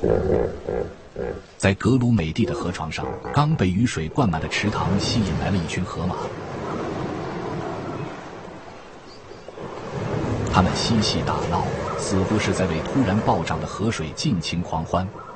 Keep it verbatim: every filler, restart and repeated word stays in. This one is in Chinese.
在格鲁美蒂的河床上，刚被雨水灌满的池塘吸引来了一群河马，它们嬉戏打闹，似乎是在为突然暴涨的河水尽情狂欢。